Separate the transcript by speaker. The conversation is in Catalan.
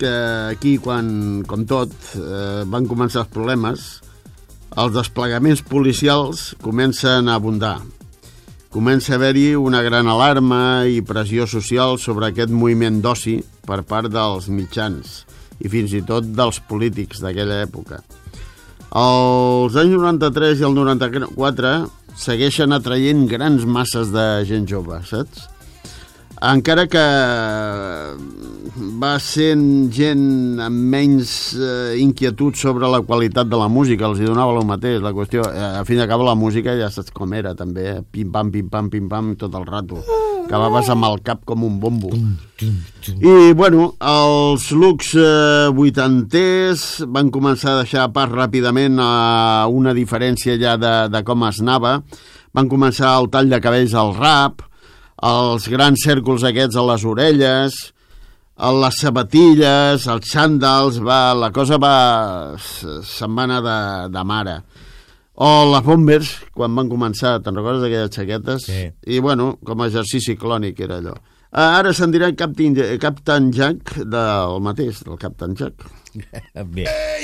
Speaker 1: que aquí, quan, com tot, van començar els problemes, els desplegaments policials comencen a abundar. Comença a haver-hi una gran alarma i pressió social sobre aquest moviment d'oci per part dels mitjans i fins i tot dels polítics d'aquella època. Els anys 93 i el 94 segueixen atraient grans masses de gent jove, saps? Encara que va sent gent amb menys inquietud sobre la qualitat de la música, els hi donava el mateix. La qüestió, a fin i al cap, la música ja saps com era, també, pim-pam, pim-pam, pim-pam, tot el rato. Acabaves amb el cap com un bombo. I, bueno, els looks vuitanters van començar a deixar pas ràpidament a una diferència ja de com es anava. Van començar el tall de cabells al rap, els grans cèrcols aquests a les orelles, les sabatilles, els xandals, la cosa se'n va anar de mare. O les bombers, quan van començar, te'n recordes d'aquelles xaquetes?
Speaker 2: Sí.
Speaker 1: I, bueno, com a exercici clònic era allò. Ara se'n dirà Captain Jack del mateix, del Captain Jack.
Speaker 2: Bé.